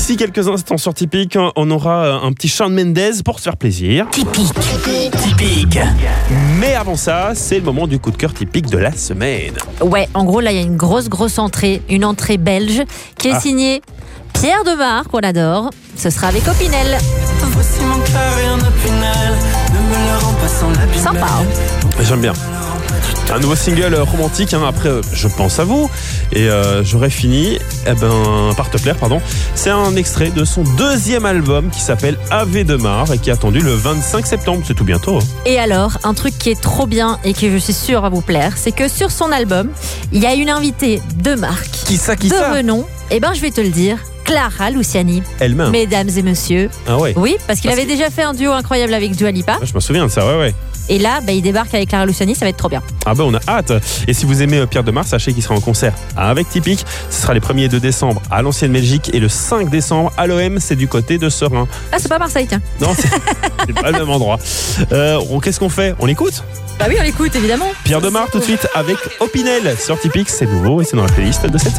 D'ici quelques instants sur Typique, on aura un petit Shawn Mendes pour se faire plaisir. Typique. Mais avant ça, c'est le moment du coup de cœur typique de la semaine. Ouais, en gros, là, il y a une grosse entrée, une entrée belge qui est signée Pierre Demar, qu'on adore. Ce sera avec Opinel. Sympa, hein. J'aime bien. Un nouveau single romantique, après Je pense à vous et j'aurais fini par te plaire, pardon. C'est un extrait de son deuxième album qui s'appelle Ave Demar et qui est attendu le 25 septembre, c'est tout bientôt. Et alors, un truc qui est trop bien et que je suis sûre va vous plaire, c'est que sur son album, il y a une invitée de marque, Qui ça de renom, je vais te le dire, Clara Luciani. Elle-même. Mesdames et messieurs. Ah ouais. Oui, parce qu'il avait déjà fait un duo incroyable avec Dua Lipa. Je me souviens de ça, ouais. Et là, il débarque avec Clara Luciani, ça va être trop bien. On a hâte. Et si vous aimez Pierre Demar, sachez qu'il sera en concert avec Typique. Ce sera les 1er et 2 décembre à l'Ancienne Belgique et le 5 décembre à l'OM, c'est du côté de Serein. Ah, c'est pas Marseille, tiens. Non, c'est pas le même endroit. Qu'est-ce qu'on fait ? On l'écoute ? Bah oui, on l'écoute, évidemment. Pierre Demar tout de suite avec Opinel sur Typique, c'est nouveau et c'est dans la playlist de cette